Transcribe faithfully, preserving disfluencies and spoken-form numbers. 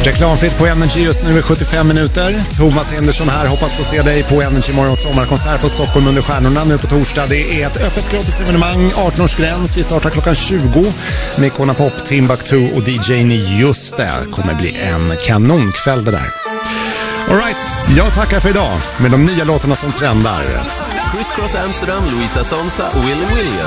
Reklamfritt på Energy just nu är sjuttiofem minuter. Thomas Henderson här, hoppas få se dig på Energy Morgon sommarkonsert på Stockholm under stjärnorna nu på torsdag. Det är ett öppet gratis evenemang, arton-årsgräns. Vi startar klockan tjugo med Icona Pop, Timbuktu och D J Ni. Just det, kommer bli en kanonkväll det där. All right, jag tackar för idag med de nya låtarna som trendar. Chris Cross Amsterdam, Luisa Sonza och Willie Williams.